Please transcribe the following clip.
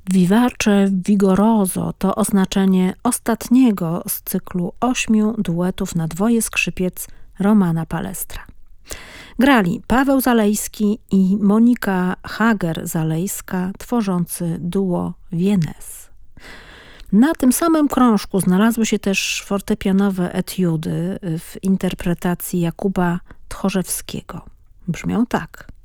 Vivace vigoroso to oznaczenie ostatniego z cyklu 8 duetów na dwoje skrzypiec Romana Palestra. Grali Paweł Zalejski i Monika Hager-Zalejska, tworzący duo Vienes. Na tym samym krążku znalazły się też fortepianowe etiudy w interpretacji Jakuba Tchorzewskiego. Brzmią tak.